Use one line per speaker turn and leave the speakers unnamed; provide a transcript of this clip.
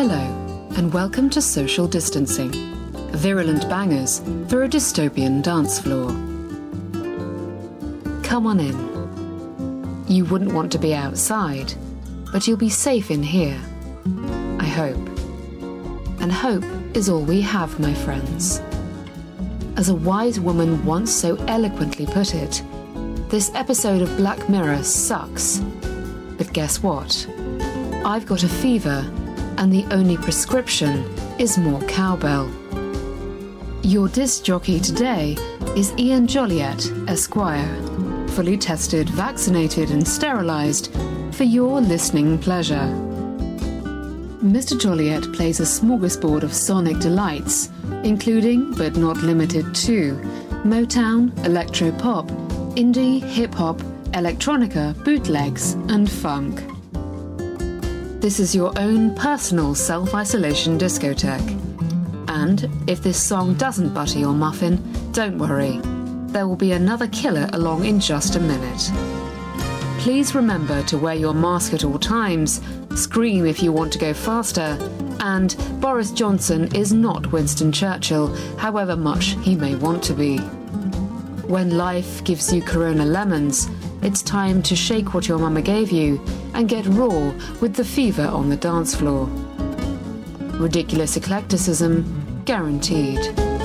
Hello, and welcome to Social Distancing, virulent bangers for a dystopian dance floor. Come on in. You wouldn't want to be outside, but you'll be safe in here. I hope. And hope is all we have, my friends. As a wise woman once so eloquently put it, this episode of Black Mirror sucks. But guess what? I've got a fever, and the only prescription is more cowbell. Your disc jockey today is Ian Joliet, Esquire, fully tested, vaccinated and sterilised for your listening pleasure. Mr. Joliet plays a smorgasbord of sonic delights, including, but not limited to, Motown, electro-pop, indie, hip-hop, electronica, bootlegs and funk. This is your own personal self-isolation discotheque. And if this song doesn't butter your muffin, don't worry. There will be another killer along in just a minute. Please remember to wear your mask at all times, scream if you want to go faster, and Boris Johnson is not Winston Churchill, however much he may want to be. When life gives you Corona lemons, it's time to shake what your mama gave you and get raw with the fever on the dance floor. Ridiculous eclecticism guaranteed.